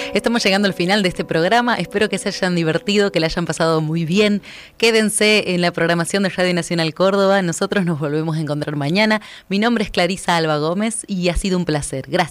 Estamos llegando al final de este programa. Espero que se hayan divertido, que la hayan pasado muy bien. Quédense en la programación de Radio Nacional Córdoba. Nosotros nos volvemos a encontrar mañana. Mi nombre es Clarisa Alba Gómez y ha sido un placer. Gracias.